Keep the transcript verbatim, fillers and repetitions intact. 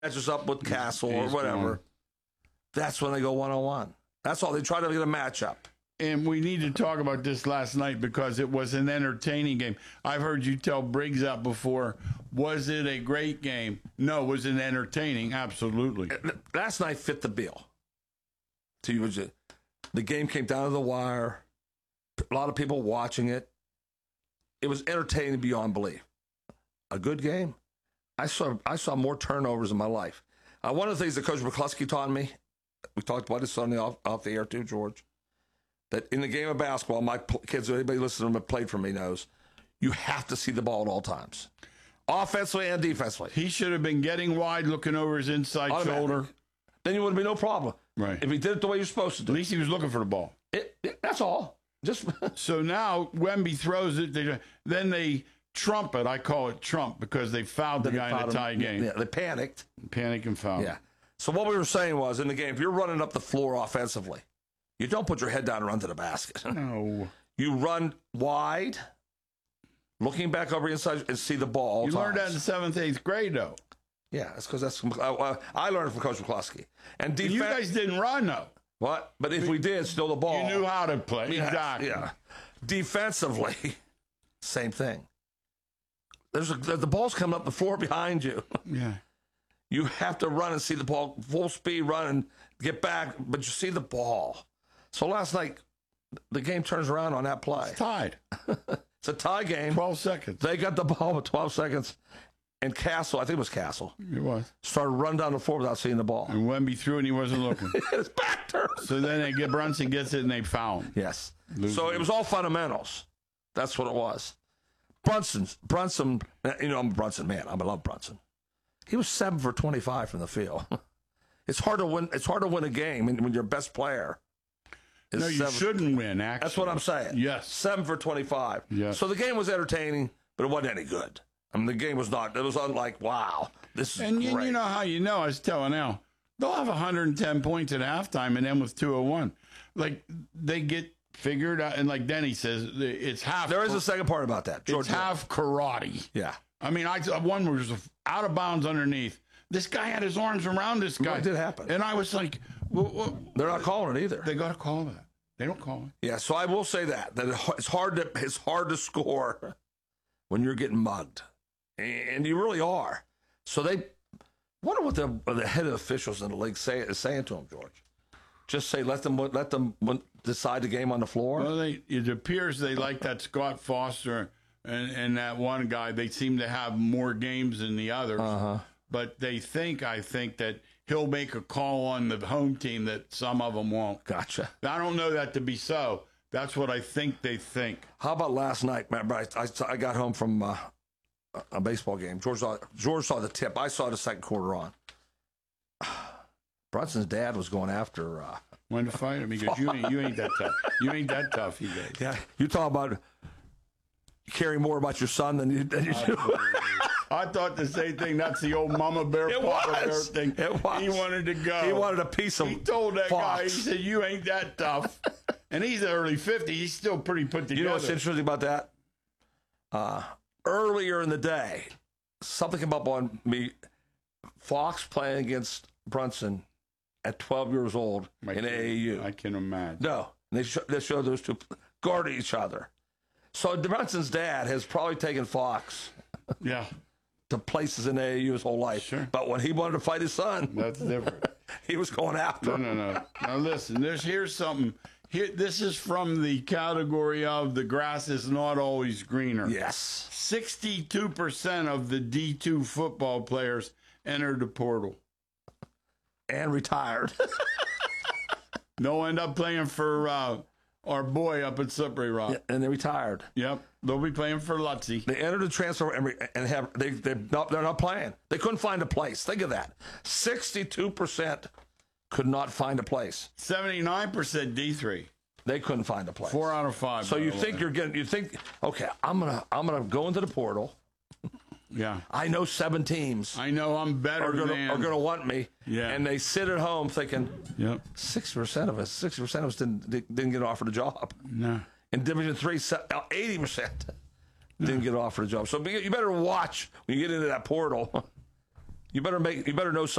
matches up with Castle or He's whatever. gone. That's when they go one-on-one. That's all. They try to get a matchup. And we need to talk about this last night because it was an entertaining game. I've heard you tell Briggs out before. Was it a great game? No. Was it entertaining? Absolutely. Last night fit the bill. To you, the game came down to the wire. A lot of people watching it. It was entertaining beyond belief. A good game. I saw I saw more turnovers in my life. Uh, one of the things that Coach McCluskey taught me, we talked about this on the off, off the air too, George, that in the game of basketball, my pl- kids, anybody listening to them that played for me knows, you have to see the ball at all times, offensively and defensively. He should have been getting wide, looking over his inside shoulder. Then you wouldn't be no problem. Right. If he did it the way you're supposed to do. At least he was looking for the ball. It, it, that's all. Just So now Wemby throws it. They, then they trump it. I call it trump because they fouled the guy in the tie game. Yeah, they panicked. Panic and foul. Yeah. So what we were saying was, in the game, if you're running up the floor offensively, you don't put your head down and run to the basket. No. You run wide, looking back over inside and see the ball. You times. learned that in seventh, eighth grade, though. Yeah, that's because that's I, I learned it from Coach McCluskey. And defense, You guys didn't run, though. what? But if we did, still the ball. You knew how to play. Yeah, Exactly. Yeah. Defensively, same thing. There's a, the ball's coming up the floor behind you. Yeah. You have to run and see the ball, full speed run and get back, but you see the ball. So last night, the game turns around on that play. It's tied. It's a tie game. twelve seconds. They got the ball with twelve seconds, and Castle, I think it was Castle, It was. started running down the floor without seeing the ball. And Wemby threw it and he wasn't looking. His back turned. So then they get Brunson gets it and they foul him. Yes. Lose So it. it was all fundamentals. That's what it was. Brunson, Brunson, you know, I'm a Brunson man. I love Brunson. He was seven for twenty-five from the field. It's hard to win. It's hard to win a game when when your best player is No, you seven. shouldn't win, actually. That's what I'm saying. Yes. Seven for twenty-five. Yes. So the game was entertaining, but it wasn't any good. I mean, the game was not. It was unlike, wow, this is And you, great. you know how you know, I was telling Al, they'll have one hundred ten points at halftime and end with two oh one. Like, they get figured out, and like Denny says, it's half. There is a second part about that. George It's half karate. Yeah. I mean, I one was out of bounds underneath. This guy had his arms around this guy. Well, it did happen. And I was like, well, well, They're not calling it either. they got to call that. They don't call it. Yeah, so I will say that that it's hard to it's hard to score when you're getting mugged, and you really are. So they wonder what the the head officials in the league say is saying to them, George. Just say let them let them decide the game on the floor. Well, they, it appears they like that Scott Foster and, and that one guy. They seem to have more games than the others. Uh-huh. But they think, I think, that he'll make a call on the home team that some of them won't. Gotcha. I don't know that to be so. That's what I think they think. How about last night? Remember, I, I, I got home from uh, a baseball game. George saw, George saw the tip. I saw the second quarter on. Brunson's dad was going after. Uh, When to fight him? Because you ain't, you ain't that tough. You ain't that tough, he goes. yeah, you talk about caring more about your son than you, than you do. I thought the same thing. That's the old mama bear, It papa was. bear thing. It was. He wanted to go. He wanted a piece of. He told that Fox. guy, he said, you ain't that tough. And he's early fifty. He's still pretty put together. You know what's interesting about that? Uh, earlier in the day, something came up on me. Fox playing against Brunson at twelve years old I in can- A A U. I can imagine. No, they, sh- they showed those two guard each other. So Brunson's dad has probably taken Fox Yeah, to places in A A U his whole life. Sure. But when he wanted to fight his son, that's different. he was going after No, him. no, no. Now listen, there's here's something. Here, this is from the category of the grass is not always greener. Yes. sixty-two percent of the D two football players entered the portal. And retired. They'll end up playing for uh, our boy up at Slippery Rock. and they retired. Yep, they'll be playing for Lutzy. They entered the transfer and, and have they they not, they're not playing. They couldn't find a place. Think of that. Sixty-two percent could not find a place. seventy-nine percent D three. They couldn't find a place. Four out of five. So by you the think way. you're getting? You think okay? I'm gonna I'm gonna go into the portal. Yeah. I know seven teams I know I'm better are gonna than. are gonna want me. Yeah. And they sit at home thinking Yep. sixty percent of us sixty percent of us didn't didn't get offered a job. No. In Division Three, eighty percent didn't get offered a job. So you better watch when you get into that portal. You better make. You better know